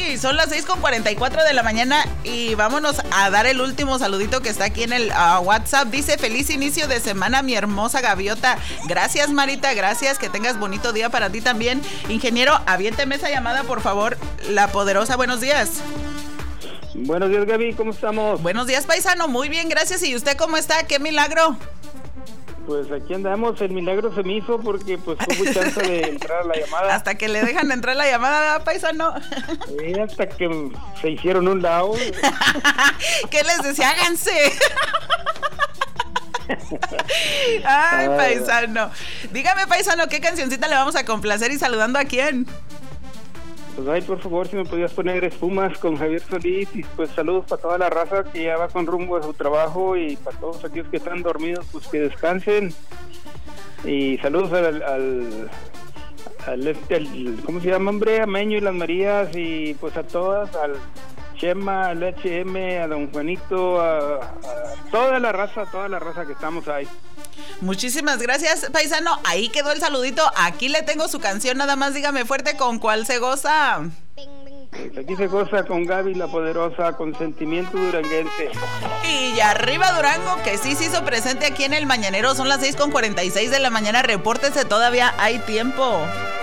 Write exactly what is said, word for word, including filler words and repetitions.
Sí, son las seis con cuarenta y cuatro de la mañana y vámonos a dar el último saludito que está aquí en el uh, WhatsApp. Dice, feliz inicio de semana, mi hermosa gaviota. Gracias, Marita, gracias, que tengas bonito día para ti también. Ingeniero, aviénteme esa llamada, por favor. La Poderosa, buenos días. Buenos días, Gaby, ¿cómo estamos? Buenos días, paisano, muy bien, gracias. ¿Y usted cómo está? ¡Qué milagro! Pues aquí andamos, el milagro se me hizo porque pues tuve chance de entrar a la llamada. Hasta que le dejan entrar la llamada, ¿verdad, paisano? Sí, hasta que se hicieron un lado. ¿Qué les decía? ¡Háganse! Ay, paisano. Dígame, paisano, ¿qué cancioncita le vamos a complacer y saludando a quién? Pues ay, por favor, si me podías poner Espumas con Javier Solís. Y pues saludos para toda la raza que ya va con rumbo a su trabajo. Y para todos aquellos que están dormidos, pues que descansen. Y saludos al, al, al, este, al ¿cómo se llama, hombre? A Meño y las Marías. Y pues a todas, al Chema, al H M, a don Juanito, a, a toda la raza, toda la raza que estamos ahí. Muchísimas gracias, paisano. Ahí quedó el saludito. Aquí le tengo su canción, nada más dígame fuerte con cuál se goza. Pues aquí se goza con Gaby la Poderosa, con Sentimiento Duranguense. Y arriba Durango, que sí se hizo presente aquí en el Mañanero. Son las seis con cuarenta y seis de la mañana. Repórtese, todavía hay tiempo.